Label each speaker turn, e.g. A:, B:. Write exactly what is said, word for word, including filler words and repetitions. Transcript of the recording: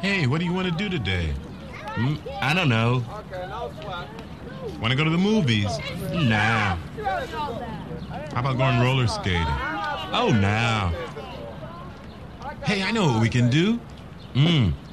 A: Hey, what do you want to do today?
B: Mm, I don't know.
A: Want to go to the movies?
B: Nah.
A: How about going roller skating?
B: Oh, nah.
A: Hey, I know what we can do.
B: Mm.